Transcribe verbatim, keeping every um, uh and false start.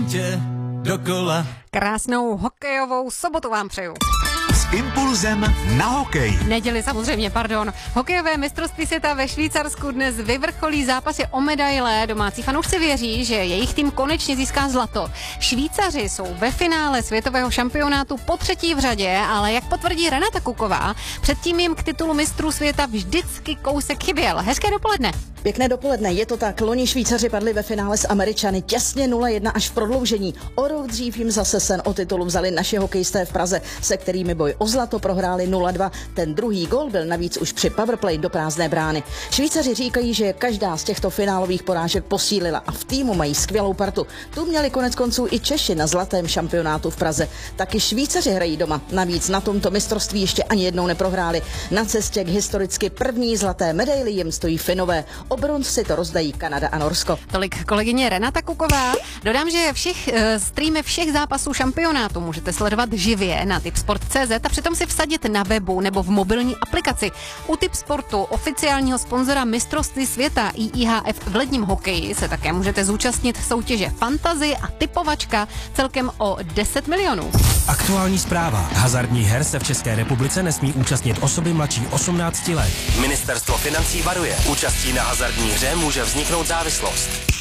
Dokola. Krásnou hokejovou sobotu vám přeju. S impulzem na hokej. Neděli samozřejmě, pardon. Hokejové mistrovství světa ve Švýcarsku dnes vyvrcholí zápasy o medaile. Domácí fanoušci věří, že jejich tým konečně získá zlato. Švýcaři jsou ve finále světového šampionátu po třetí v řadě, ale jak potvrdí Renata Kuková, předtím jim k titulu mistrů světa vždycky kousek chyběl. Hezké dopoledne. Pěkné dopoledne, je to tak. Loni Švýcaři padli ve finále s Američany těsně nula jedna až v prodloužení. O rok dřív jim zase sen o titulu vzali naši hokejisté v Praze, se kterými boj o zlato prohráli nula dva. Ten druhý gól byl navíc už při powerplay do prázdné brány. Švýcaři říkají, že každá z těchto finálových porážek posílila a v týmu mají skvělou partu. Tu měli konec konců i Češi na zlatém šampionátu v Praze. Taky Švýcaři hrají doma. Navíc na tomto mistrovství ještě ani jednou neprohráli. Na cestě k historicky první zlaté medaili jim stojí Finové. O bronz si to rozdají Kanada a Norsko. Tolik kolegyně Renata Kuková. Dodám, že všech, streamy všech zápasů šampionátu můžete sledovat živě na tipsport tečka cé zet a přitom si vsadit na webu nebo v mobilní aplikaci. U Tipsportu, oficiálního sponzora mistrovství světa I I H F v ledním hokeji, se také můžete zúčastnit soutěže Fantasy a typovačka celkem o deset milionů. Aktuální zpráva. Hazardních her se v České republice nesmí účastnit osoby mladší osmnácti let. Ministerstvo financí varuje. Účastí na hazardní hře může vzniknout závislost.